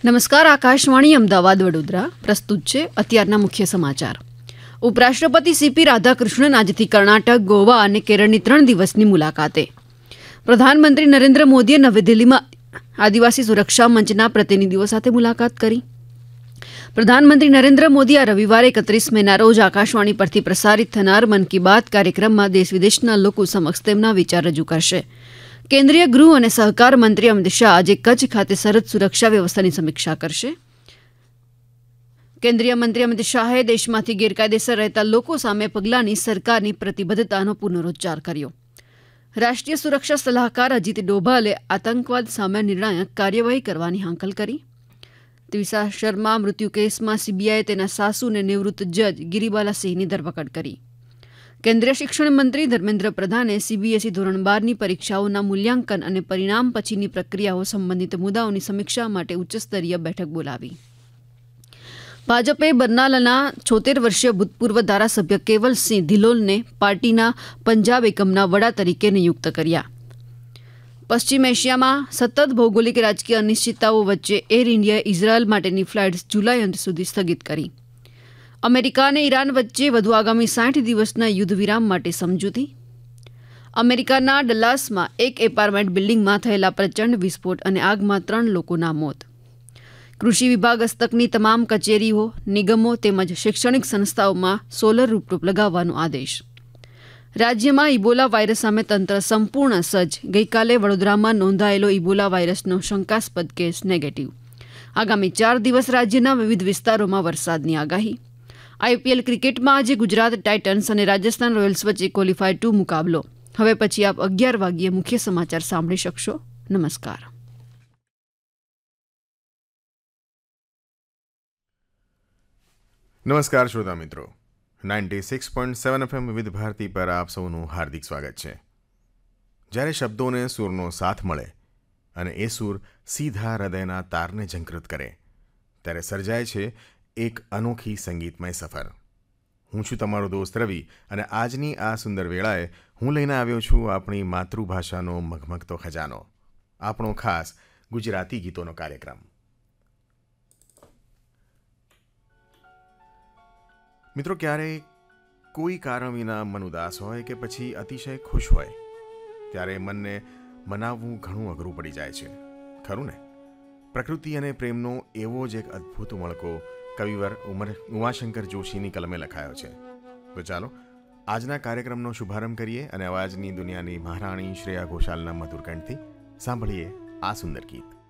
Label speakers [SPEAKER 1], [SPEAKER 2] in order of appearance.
[SPEAKER 1] નમસ્કાર. આકાશવાણી અમદાવાદ વડોદરા પ્રસ્તુત છે અત્યારના મુખ્ય સમાચાર. ઉપરાષ્ટ્રપતિ સીપી રાધાકૃષ્ણન આજથી કર્ણાટક, ગોવા અને કેરળની 3 દિવસની મુલાકાતે. પ્રધાનમંત્રી નરેન્દ્ર મોદીએ નવી દિલ્હીમાં આદિવાસી સુરક્ષા મંચના પ્રતિનિધિઓ સાથે મુલાકાત કરી. પ્રધાનમંત્રી નરેન્દ્ર મોદી આ રવિવારે 31 મેના રોજ આકાશવાણી પરથી પ્રસારિત થનાર મન કી બાત કાર્યક્રમમાં દેશ વિદેશના લોકો સમક્ષ તેમના વિચાર રજૂ કરશે. કેન્દ્રીય ગૃહ અને સહકાર મંત્રી અમિત શાહ આજે કચ્છ ખાતે સરહદ સુરક્ષા વ્યવસ્થાની સમીક્ષા કરશે. કેન્દ્રીય મંત્રી અમિત શાહે દેશમાંથી ગેરકાયદેસર રહેતા લોકો સામે પગલાંની સરકારની પ્રતિબદ્ધતાનો પુનરોચ્ચાર કર્યો. રાષ્ટ્રીય સુરક્ષા સલાહકાર અજીત ડોભાલે આતંકવાદ સામે નિર્ણાયક કાર્યવાહી કરવાની હાંકલ કરી. તિસા શર્મા મૃત્યુ કેસમાં સીબીઆઈએ તેના સાસુ અને નિવૃત્ત જજ ગિરિબાલા સિંહની ધરપકડ કરી. કેન્દ્રીય શિક્ષણ મંત્રી ધર્મેન્દ્ર પ્રધાને સીબીએસઈ ધોરણ 12ની પરીક્ષાઓના મૂલ્યાંકન અને પરિણામ પછીની પ્રક્રિયાઓ સંબંધિત મુદ્દાઓની સમીક્ષા માટે ઉચ્ચસ્તરીય બેઠક બોલાવી. ભાજપે બરનાલાના 76 વર્ષીય ભૂતપૂર્વ ધારાસભ્ય કેવલસિંહ ધિલોલને પાર્ટીના પંજાબ એકમના વડા તરીકે નિયુક્ત કર્યા. પશ્ચિમ એશિયામાં સતત ભૌગોલિક રાજકીય અનિશ્ચિતતાઓ વચ્ચે એર ઇન્ડિયાએ ઇઝરાયલ માટેની ફ્લાઇટ્સ જુલાઈ અંત સુધી સ્થગિત કરી. અમેરિકા અને ઈરાન વચ્ચે વધુ આગામી 60 દિવસના યુદ્ધ વિરામ માટે સમજૂતી. અમેરિકાના ડલ્લાસમાં એક એપાર્ટમેન્ટ બિલ્ડિંગમાં થયેલા પ્રચંડ વિસ્ફોટ અને આગમાં 3 લોકોના મોત. કૃષિ વિભાગ હસ્તકની તમામ કચેરીઓ, નિગમો તેમજ શૈક્ષણિક સંસ્થાઓમાં સોલર રૂપટોપ લગાવવાનો આદેશ. રાજ્યમાં ઇબોલા વાયરસ સામે તંત્ર સંપૂર્ણ સજ્જ. ગઈકાલે વડોદરામાં નોંધાયેલો ઇબોલા વાયરસનો શંકાસ્પદ કેસ નેગેટિવ. આગામી 4 દિવસ રાજ્યના વિવિધ વિસ્તારોમાં વરસાદની આગાહી. આઈપીએલ ક્રિકેટમાં આજે ગુજરાત ટાઇટન્સ અને રાજસ્થાન રોયલ્સ વચ્ચે ક્વોલિફાયર 2 મુકાબલો. હવે પછી આપ 11 વાગ્યે મુખ્ય સમાચાર સાંભળી શકશો. નમસ્કાર.
[SPEAKER 2] નમસ્કાર શ્રોતા મિત્રો, 96.7 FM વિવિધ ભારતી પર આપ સૌનું હાર્દિક સ્વાગત છે. જ્યારે શબ્દોને સૂરનો સાથ મળે અને એ સૂર સીધા હૃદયના તારને ઝંકૃત કરે ત્યારે સર્જાય છે એક અનોખી સંગીતમય સફર. હું છું તમારો દોસ્ત રવિ અને આજની આ સુંદર વેળાએ હું લઈને આવ્યો છું આપણી માતૃભાષાનો મઘમગતો ખજાનો, આપણો ખાસ ગુજરાતી ગીતોનો કાર્યક્રમ. મિત્રો, ક્યારેય કોઈ કારણ વિના મન ઉદાસ હોય કે પછી અતિશય ખુશ હોય ત્યારે મનને મનાવવું ઘણું અઘરું પડી જાય છે, ખરું ને? પ્રકૃતિ અને પ્રેમનો એવો જ એક અદ્ભુત મણકો કવિવર ઉમાશંકર જોશીની કલમે લખાયો છે. તો ચાલો આજના કાર્યક્રમનો શુભારંભ કરીએ અને અવાજની દુનિયાની મહારાણી શ્રેયા ઘોષાલના મધુર કંઠથી સાંભળીએ આ સુંદર ગીત.